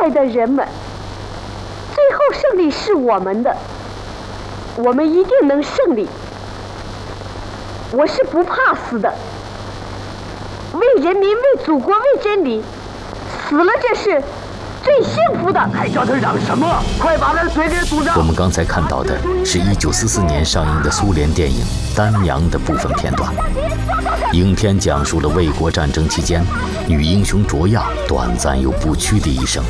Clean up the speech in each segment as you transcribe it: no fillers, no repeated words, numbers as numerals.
爱的人们，最后胜利是我们的，我们一定能胜利。我是不怕死的，为人民、为祖国、为真理，死了这是最幸福的。 还叫他嚷什么？快把他的嘴给堵上！ 我们刚才看到的是1944年上映的苏联电影《丹娘》的部分片段。影片讲述了卫国战争期间女英雄卓娅短暂又不屈的一生。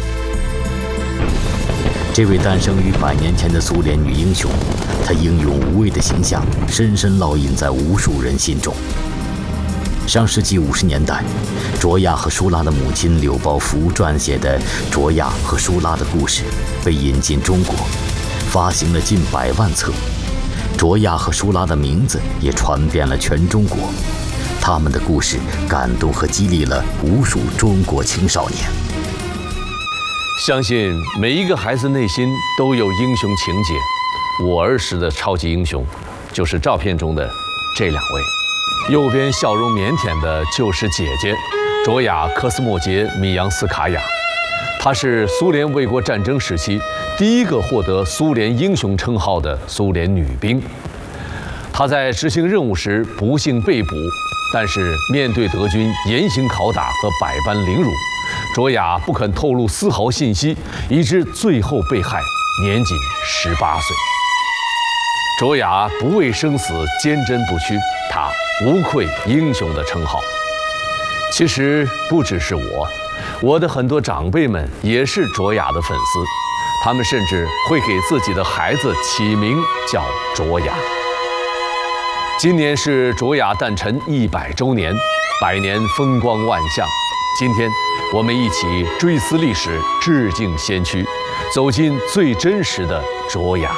这位诞生于100年前的苏联女英雄，她英勇无畏的形象深深烙印在无数人心中。上世纪50年代，卓娅和舒拉的母亲柳宝福撰写的《卓娅和舒拉的故事》被引进中国，发行了近100万册。卓娅和舒拉的名字也传遍了全中国，他们的故事感动和激励了无数中国青少年。 相信每一个孩子内心都有英雄情节。我儿时的超级英雄，就是照片中的这2位。右边笑容腼腆的就是姐姐卓娅·科斯莫捷米扬斯卡娅，她是苏联卫国战争时期第一个获得苏联英雄称号的苏联女兵。她在执行任务时不幸被捕，但是面对德军严刑拷打和百般凌辱，卓娅不肯透露丝毫信息，以致最后被害，年仅18岁。卓娅不畏生死，坚贞不屈，她无愧英雄的称号。其实不只是我的很多长辈们也是卓娅的粉丝，他们甚至会给自己的孩子起名叫卓娅。今年是卓娅诞辰100周年，100年风光万象。今天我们一起追思历史，致敬先驱，走进最真实的卓娅。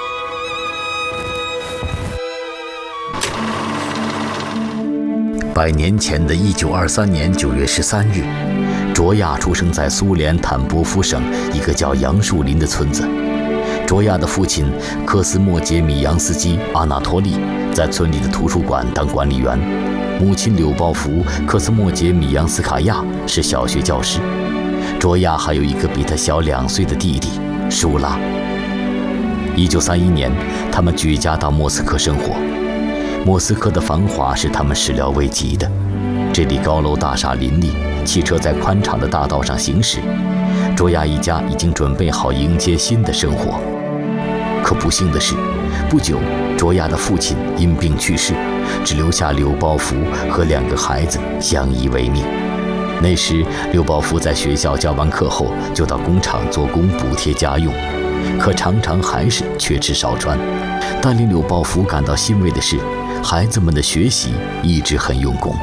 100年前的1923年9月13日，卓娅出生在苏联坦波夫省一个叫杨树林的村子。卓娅的父亲科斯莫捷米扬斯基·阿纳托利在村里的图书馆当管理员，母亲柳鲍福·科斯莫捷米扬斯卡娅是小学教师。卓娅还有一个比她小2岁的弟弟舒拉。1931年，他们举家到莫斯科生活。莫斯科的繁华是他们始料未及的，这里高楼大厦林立，汽车在宽敞的大道上行驶。卓娅一家已经准备好迎接新的生活。可不幸的是，不久卓娅的父亲因病去世，只留下柳鲍福和2个孩子相依为命。那时柳鲍福在学校教完课后就到工厂做工补贴家用，可常常还是缺吃少穿。但令柳鲍福感到欣慰的是，孩子们的学习一直很用功。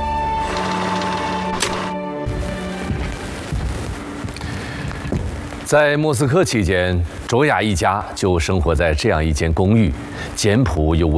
在莫斯科期间，卓娅一家就生活在这样一间公寓，简朴又温